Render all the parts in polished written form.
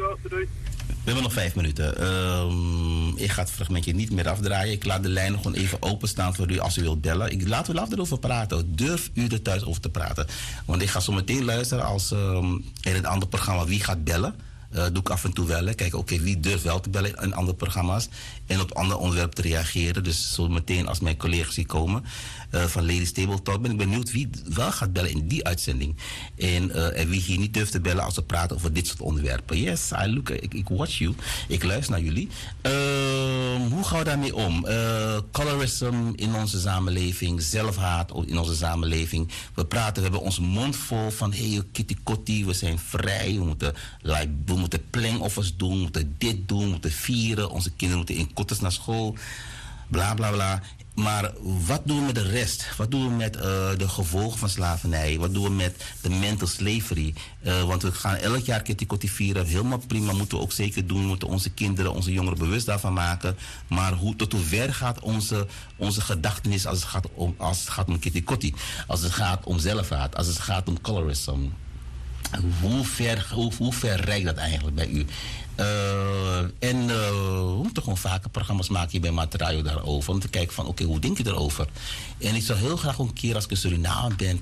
We hebben nog 5 minuten. Ik ga het fragmentje niet meer afdraaien. Ik laat de lijnen gewoon even openstaan voor u als u wilt bellen. Laten we erover praten. Durf u er thuis over te praten. Want ik ga zo meteen luisteren als in een ander programma wie gaat bellen. Doe ik af en toe wel. Kijk, oké, wie durft wel te bellen in andere programma's. En op andere onderwerpen te reageren. Dus zo meteen als mijn collega's hier komen van Ladies Table Talk, ben ik benieuwd wie wel gaat bellen in die uitzending. En wie hier niet durft te bellen als we praten over dit soort onderwerpen. Yes, ik watch you. Ik luister naar jullie. Hoe gaan we daarmee om? Colorism in onze samenleving, zelfhaat in onze samenleving. We hebben ons mond vol van hey, kitty kotti, we zijn vrij, we moeten plangoffers doen, we moeten dit doen, we moeten vieren, onze kinderen moeten in kotters naar school, bla bla bla. Maar wat doen we met de rest? Wat doen we met de gevolgen van slavernij? Wat doen we met de mental slavery? Want we gaan elk jaar Kitty Kotti vieren. Helemaal prima, moeten we ook zeker doen. We moeten onze kinderen, onze jongeren bewust daarvan maken. Maar tot hoe ver gaat onze gedachtenis als het gaat om Kitty Kotti? Als het gaat om zelfhaat, als het gaat om colorism. Hoe ver reikt dat eigenlijk bij u? We moeten gewoon vaker programma's maken hier bij Matrayo daarover. Om te kijken van, oké, hoe denk je erover? En ik zou heel graag een keer als ik in Suriname ben...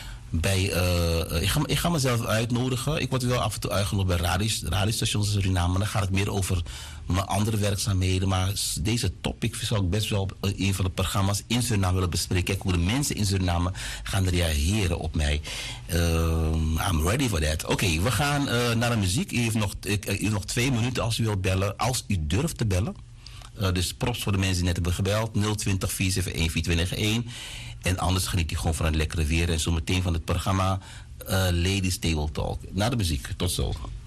ik ga mezelf uitnodigen. Ik word wel af en toe uitgenodigd bij radiostations in Suriname. Maar dan gaat het meer over mijn andere werkzaamheden. Maar deze topic zou ik best wel in een van de programma's in Suriname willen bespreken. Kijk hoe de mensen in Suriname gaan reageren op mij. I'm ready for that. Oké, we gaan naar de muziek. U heeft nog 2 minuten als u wilt bellen. Als u durft te bellen. Dus props voor de mensen die net hebben gebeld. 020 471 4291. En anders geniet u gewoon van het lekkere weer. En zo meteen van het programma Ladies Table Talk. Na de muziek. Tot zo.